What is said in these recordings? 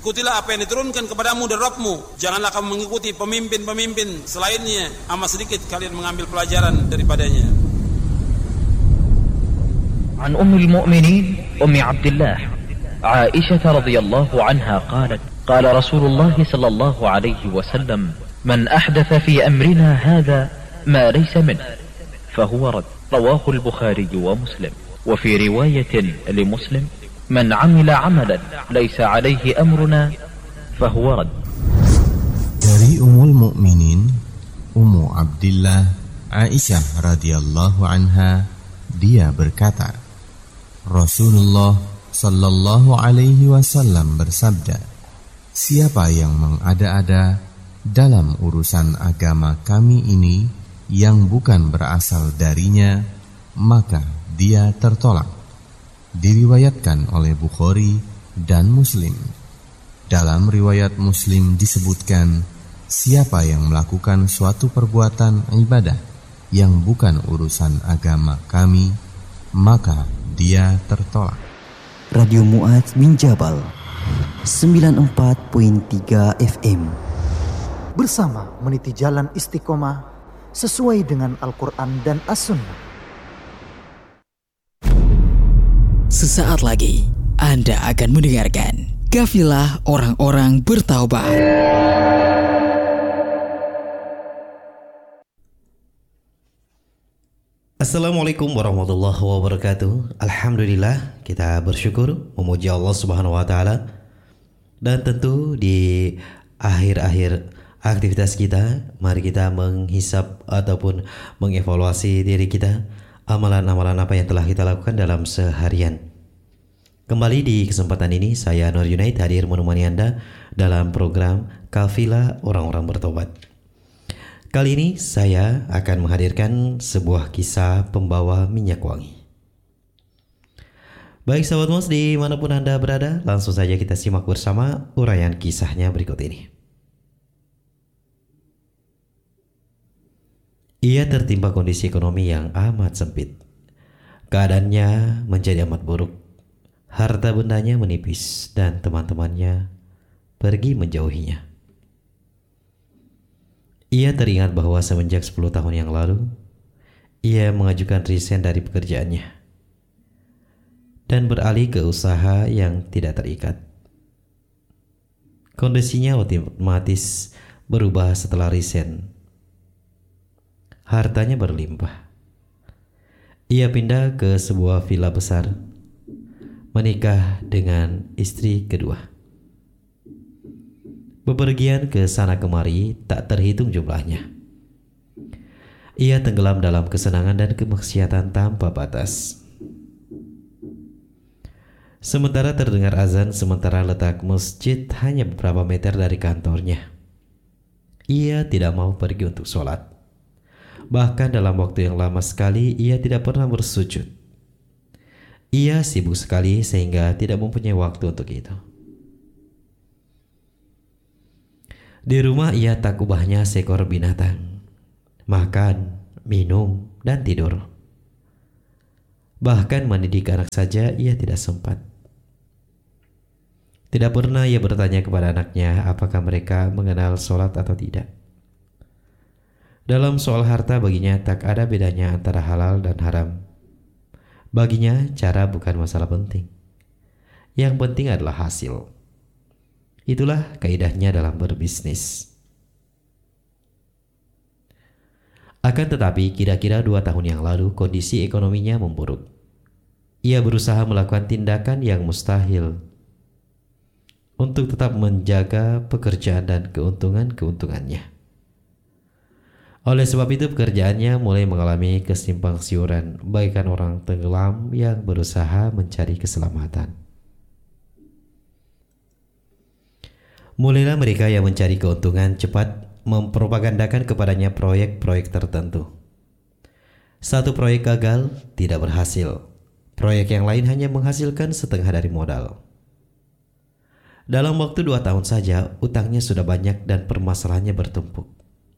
Ikutilah apa yang diturunkan kepadamu dari Rabbmu. Janganlah kamu mengikuti pemimpin-pemimpin selainnya. Amat sedikit kalian mengambil pelajaran daripadanya. عن المؤمنين عبد الله عائشة رضي الله عنها قالت قال رسول الله صلى الله عليه وسلم من أحدث في أمرنا هذا ما ليس منه فهو رد رواه البخاري ومسلم وفي رواية لمسلم من عمل عملا ليس عليه أمرنا فهو رد. Dari Ummul Mukminin Ummu Abdillah Aisyah radhiyallahu anha, dia berkata, Rasulullah sallallahu alaihi wasallam bersabda, siapa yang mengada-ada dalam urusan agama kami ini yang bukan berasal darinya, maka dia tertolak. Diriwayatkan oleh Bukhari dan Muslim. Dalam riwayat Muslim disebutkan, siapa yang melakukan suatu perbuatan ibadah yang bukan urusan agama kami, maka dia tertolak. Radio Mu'adz bin Jabal 94.3 FM, bersama meniti jalan istiqomah sesuai dengan Al-Quran dan As-Sunnah. Sesaat lagi Anda akan mendengarkan Kafilah Orang-orang Bertaubat. Assalamualaikum warahmatullahi wabarakatuh. Alhamdulillah, kita bersyukur memuji Allah Subhanahu wa taala. Dan tentu di akhir-akhir aktivitas kita, mari kita menghisap ataupun mengevaluasi diri kita, amalan-amalan apa yang telah kita lakukan dalam seharian. Kembali di kesempatan ini, saya Nur Junaid hadir menemani Anda dalam program Kafilah Orang-orang Bertobat. Kali ini saya akan menghadirkan sebuah kisah pembawa minyak wangi. Baik sahabat Mus, dimanapun Anda berada, langsung saja kita simak bersama uraian kisahnya berikut ini. Ia tertimpa kondisi ekonomi yang amat sempit. Keadaannya menjadi amat buruk. Harta bendanya menipis dan teman-temannya pergi menjauhinya. Ia teringat bahwa semenjak 10 tahun yang lalu, ia mengajukan resign dari pekerjaannya dan beralih ke usaha yang tidak terikat. Kondisinya otomatis berubah setelah resign. Hartanya berlimpah. Ia pindah ke sebuah villa besar, menikah dengan istri kedua. Bepergian ke sana kemari tak terhitung jumlahnya. Ia tenggelam dalam kesenangan dan kemaksiatan tanpa batas. Sementara terdengar azan, sementara letak masjid hanya beberapa meter dari kantornya. Ia tidak mau pergi untuk sholat. Bahkan dalam waktu yang lama sekali ia tidak pernah bersujud. Ia sibuk sekali sehingga tidak mempunyai waktu untuk itu. Di rumah ia tak ubahnya seekor binatang. Makan, minum, dan tidur. Bahkan mendidik anak saja ia tidak sempat. Tidak pernah ia bertanya kepada anaknya apakah mereka mengenal sholat atau tidak. Dalam soal harta baginya tak ada bedanya antara halal dan haram. Baginya cara bukan masalah penting. Yang penting adalah hasil. Itulah kaidahnya dalam berbisnis. Akan tetapi kira-kira 2 tahun yang lalu kondisi ekonominya memburuk. Ia berusaha melakukan tindakan yang mustahil untuk tetap menjaga pekerjaan dan keuntungan-keuntungannya. Oleh sebab itu pekerjaannya mulai mengalami kesimpang siuran, bagaikan orang tenggelam yang berusaha mencari keselamatan. Mulailah mereka yang mencari keuntungan cepat mempropagandakan kepadanya proyek-proyek tertentu. Satu proyek gagal, tidak berhasil. Proyek yang lain hanya menghasilkan setengah dari modal. Dalam waktu 2 tahun saja, utangnya sudah banyak dan permasalahannya bertumpuk.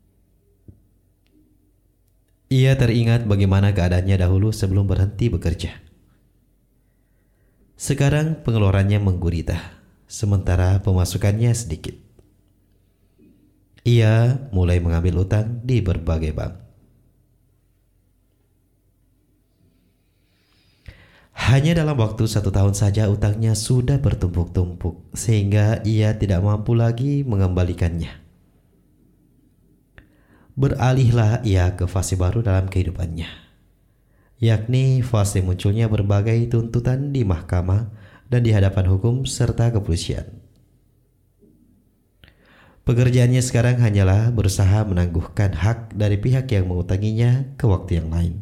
Ia teringat bagaimana keadaannya dahulu sebelum berhenti bekerja. Sekarang pengeluarannya menggurita. sementara pemasukannya sedikit. Ia mulai mengambil utang di berbagai bank. Hanya dalam waktu 1 tahun saja utangnya sudah bertumpuk-tumpuk sehingga ia tidak mampu lagi mengembalikannya. Beralihlah ia ke fase baru dalam kehidupannya, yakni fase munculnya berbagai tuntutan di mahkamah dan di hadapan hukum serta kepolisian. Pekerjaannya sekarang hanyalah berusaha menangguhkan hak dari pihak yang mengutanginya ke waktu yang lain.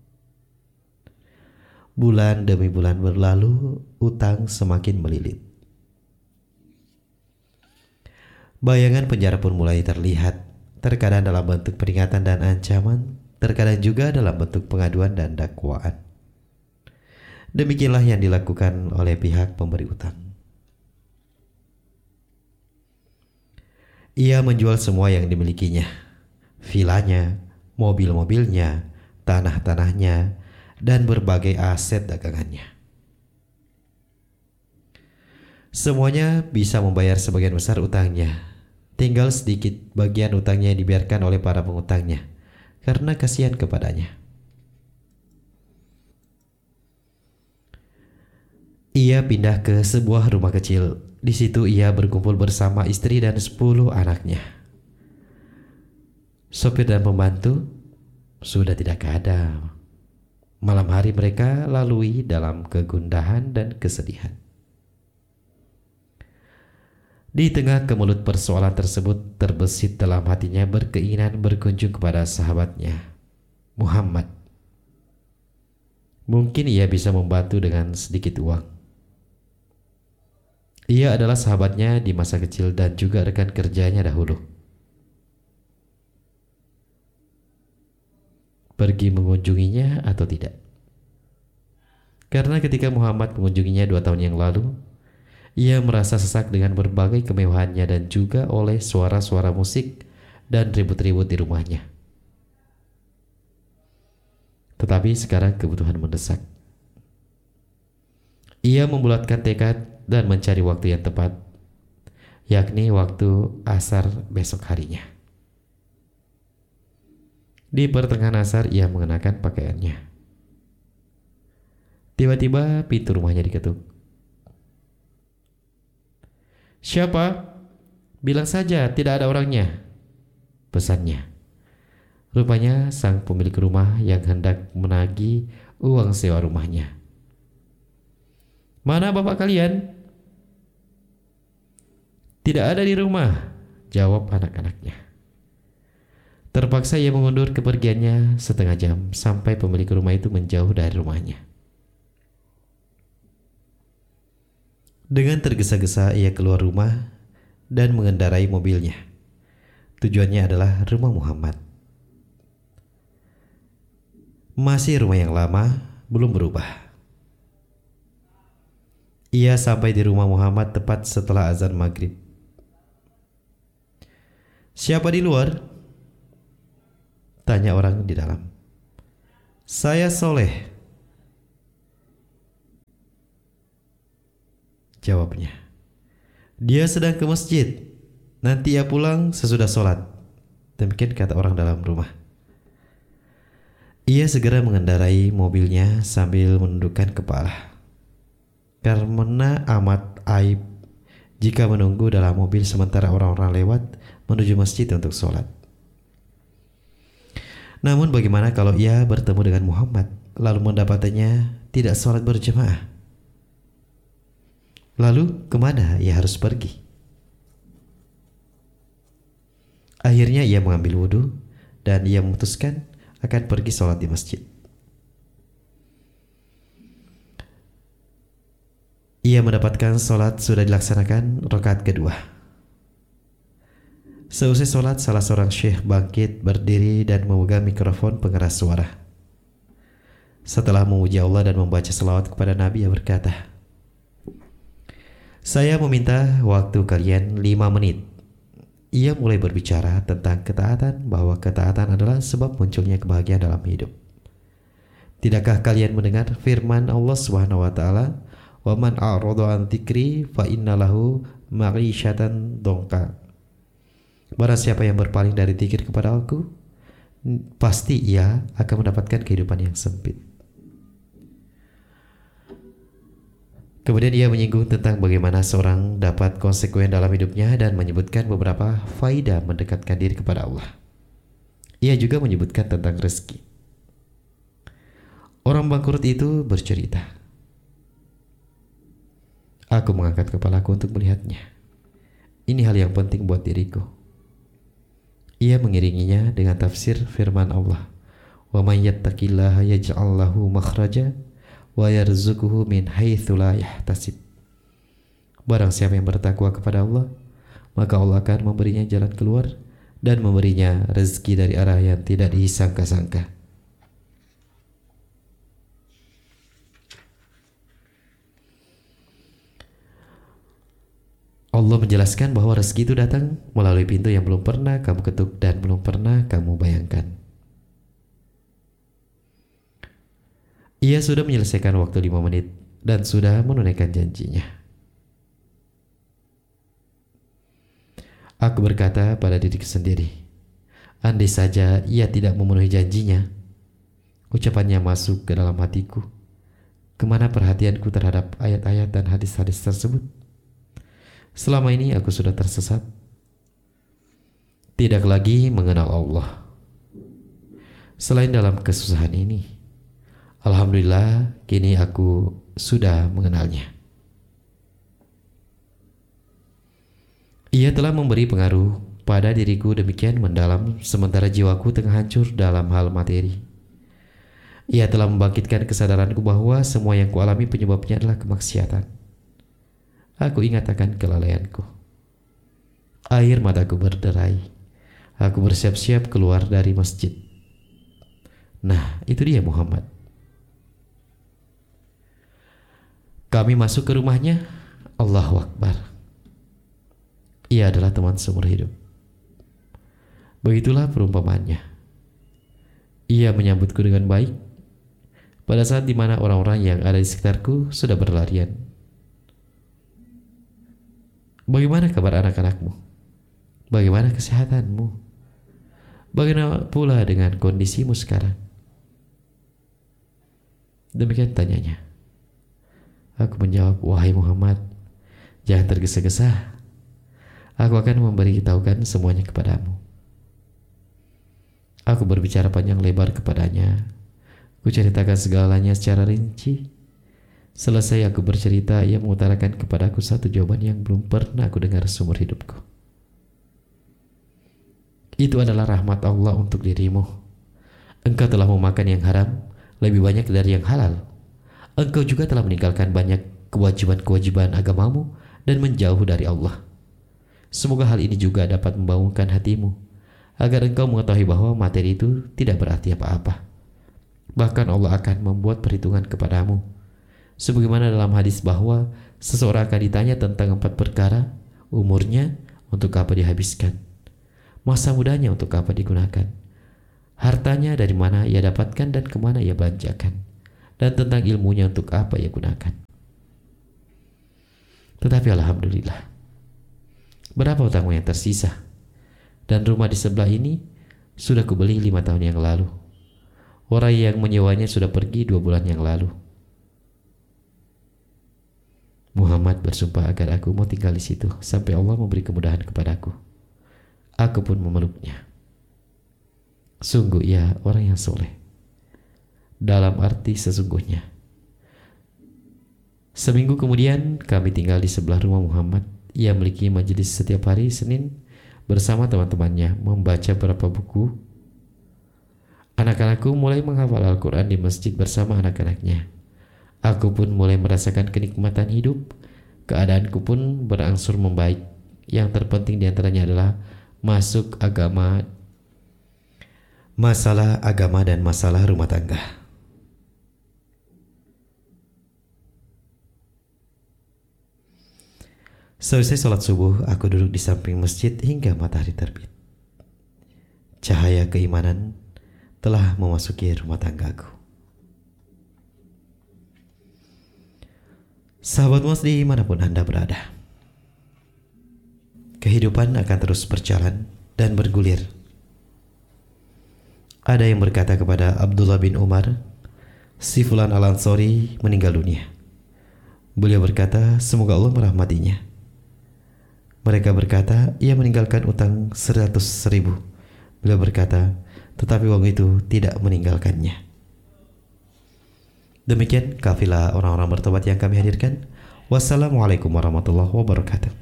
Bulan demi bulan berlalu, utang semakin melilit. Bayangan penjara pun mulai terlihat, terkadang dalam bentuk peringatan dan ancaman, terkadang juga dalam bentuk pengaduan dan dakwaan. Demikianlah yang dilakukan oleh pihak pemberi utang. Ia menjual semua yang dimilikinya, vilanya, mobil-mobilnya, tanah-tanahnya, dan berbagai aset dagangannya. Semuanya bisa membayar sebagian besar utangnya. Tinggal sedikit bagian utangnya dibiarkan oleh para pengutangnya karena kasihan kepadanya. Ia pindah ke sebuah rumah kecil. Di situ ia berkumpul bersama istri dan 10 anaknya. Sopir dan pembantu sudah tidak ada. Malam hari mereka lalui dalam kegundahan dan kesedihan. Di tengah kemelut persoalan tersebut, terbesit dalam hatinya berkeinginan berkunjung kepada sahabatnya, Muhammad. Mungkin ia bisa membantu dengan sedikit uang. Ia adalah sahabatnya di masa kecil dan juga rekan kerjanya dahulu. Pergi mengunjunginya atau tidak? Karena ketika Muhammad mengunjunginya 2 tahun yang lalu, ia merasa sesak dengan berbagai kemewahannya dan juga oleh suara-suara musik dan ribut-ribut di rumahnya. Tetapi sekarang kebutuhan mendesak. Ia membulatkan tekad dan mencari waktu yang tepat, yakni waktu asar besok harinya. Di pertengahan asar ia mengenakan pakaiannya. Tiba-tiba pintu rumahnya diketuk. "Siapa? Bilang saja tidak ada orangnya," pesannya. Rupanya sang pemilik rumah yang hendak menagih uang sewa rumahnya. "Mana bapak kalian?" "Tidak ada di rumah," jawab anak-anaknya. Terpaksa ia mengundur kepergiannya setengah jam sampai pemilik rumah itu menjauh dari rumahnya. Dengan tergesa-gesa ia keluar rumah dan mengendarai mobilnya. Tujuannya adalah rumah Muhammad. Masih rumah yang lama, belum berubah. Ia sampai di rumah Muhammad tepat setelah azan maghrib. "Siapa di luar?" tanya orang di dalam. "Saya Soleh," jawabnya. "Dia sedang ke masjid. Nanti ia pulang sesudah sholat." Demikian kata orang dalam rumah. Ia segera mengendarai mobilnya sambil menundukkan kepala. Karena amat aib jika menunggu dalam mobil sementara orang-orang lewat menuju masjid untuk sholat. Namun bagaimana kalau ia bertemu dengan Muhammad lalu mendapatinya tidak sholat berjamaah? Lalu kemana ia harus pergi? Akhirnya ia mengambil wudhu dan ia memutuskan akan pergi sholat di masjid. Ia mendapatkan sholat sudah dilaksanakan rakaat kedua. Seusai sholat, salah seorang syekh bangkit berdiri dan memegang mikrofon pengeras suara. Setelah memuji Allah dan membaca selawat kepada Nabi, ia berkata, "Saya meminta waktu kalian 5 menit." Ia mulai berbicara tentang ketaatan, bahwa ketaatan adalah sebab munculnya kebahagiaan dalam hidup. Tidakkah kalian mendengar firman Allah Subhanahu wa taala, Wa man a'rada an dzikri fa innalahu ma'isyatan dongka. Barang siapa yang berpaling dari zikir kepada aku, pasti ia akan mendapatkan kehidupan yang sempit. Kemudian ia menyinggung tentang bagaimana seorang dapat konsekuen dalam hidupnya dan menyebutkan beberapa faidah mendekatkan diri kepada Allah. Ia juga menyebutkan tentang rezeki. Orang bangkrut itu bercerita, aku mengangkat kepalaku untuk melihatnya. Ini hal yang penting buat diriku. Ia mengiringinya dengan tafsir firman Allah, wa may yattaqillaha yaj'al lahu makhraja wa yarzuquhu min haitsu la yahtasib. Barang siapa yang bertakwa kepada Allah, maka Allah akan memberinya jalan keluar dan memberinya rezeki dari arah yang tidak disangka-sangka. Allah menjelaskan bahwa rezeki itu datang melalui pintu yang belum pernah kamu ketuk dan belum pernah kamu bayangkan. Ia sudah menyelesaikan waktu 5 menit dan sudah menunaikan janjinya. Aku berkata pada diriku sendiri, andai saja ia tidak memenuhi janjinya. Ucapannya masuk ke dalam hatiku. Kemana perhatianku terhadap ayat-ayat dan hadis-hadis tersebut? Selama ini aku sudah tersesat, tidak lagi mengenal Allah. Selain dalam kesusahan ini, alhamdulillah kini aku sudah mengenalnya. Ia telah memberi pengaruh pada diriku demikian mendalam sementara jiwaku tengah hancur dalam hal materi. Ia telah membangkitkan kesadaranku bahwa semua yang kualami penyebabnya adalah kemaksiatan. Aku ingat akan kelalaianku. Air mataku berderai. Aku bersiap-siap keluar dari masjid. Nah, itu dia Muhammad. Kami masuk ke rumahnya. Allahu Akbar. Ia adalah teman seumur hidup. Begitulah perumpamaannya. Ia menyambutku dengan baik pada saat dimana orang-orang yang ada di sekitarku sudah berlarian. Bagaimana kabar anak-anakmu? Bagaimana kesehatanmu? Bagaimana pula dengan kondisimu sekarang? Demikian tanyanya. Aku menjawab, wahai Muhammad, jangan tergesa-gesa. Aku akan memberitahukan semuanya kepadamu. Aku berbicara panjang lebar kepadanya. Kuceritakan segalanya secara rinci. Selesai aku bercerita, ia mengutarakan kepadaku satu jawaban yang belum pernah aku dengar seumur hidupku. Itu adalah rahmat Allah untuk dirimu. Engkau telah memakan yang haram lebih banyak dari yang halal. Engkau juga telah meninggalkan banyak kewajiban-kewajiban agamamu dan menjauh dari Allah. Semoga hal ini juga dapat membangunkan hatimu, agar engkau mengetahui bahwa materi itu tidak berarti apa-apa. Bahkan Allah akan membuat perhitungan kepadamu. Sebagaimana dalam hadis bahwa seseorang akan ditanya tentang 4 perkara, umurnya untuk apa dihabiskan, masa mudanya untuk apa digunakan, hartanya dari mana ia dapatkan dan kemana ia belanjakan, dan tentang ilmunya untuk apa ia gunakan. Tetapi alhamdulillah, berapa utangmu yang tersisa? Dan rumah di sebelah ini sudah kubeli 5 tahun yang lalu. Orang yang menyewanya sudah pergi 2 bulan yang lalu. Muhammad bersumpah agar aku mau tinggal di situ sampai Allah memberi kemudahan kepadaku. Aku pun memeluknya. Sungguh ia orang yang soleh, dalam arti sesungguhnya. Seminggu kemudian kami tinggal di sebelah rumah Muhammad. Ia memiliki majelis setiap hari Senin bersama teman-temannya membaca beberapa buku. Anak-anakku mulai menghafal Al-Quran di masjid bersama anak-anaknya. Aku pun mulai merasakan kenikmatan hidup. Keadaanku pun berangsur membaik. Yang terpenting diantaranya adalah masalah agama dan masalah rumah tangga. Selesai sholat subuh, aku duduk di samping masjid hingga matahari terbit. Cahaya keimanan telah memasuki rumah tanggaku. Sahabat Mas dimanapun Anda berada, kehidupan akan terus berjalan dan bergulir. Ada yang berkata kepada Abdullah bin Umar, si Fulan Al-Ansari meninggal dunia. Beliau berkata, semoga Allah merahmatinya. Mereka berkata, ia meninggalkan utang 100.000. Beliau berkata, tetapi uang itu tidak meninggalkannya. Demikian kafilah orang-orang bertobat yang kami hadirkan. Wassalamualaikum warahmatullahi wabarakatuh.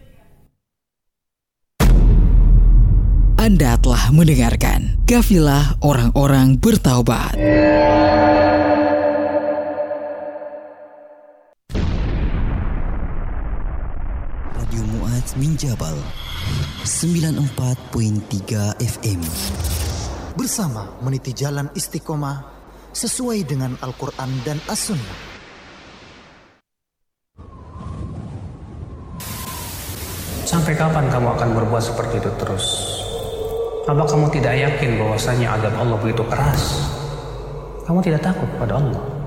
Anda telah mendengarkan kafilah orang-orang bertaubat. Radio Mu'adz min Jabal 94.3 FM. Bersama meniti jalan istiqomah sesuai dengan Al-Quran dan As-Sunnah. Sampai kapan kamu akan berbuat seperti itu terus? Apa kamu tidak yakin bahwasanya azab Allah begitu keras? Kamu tidak takut pada Allah?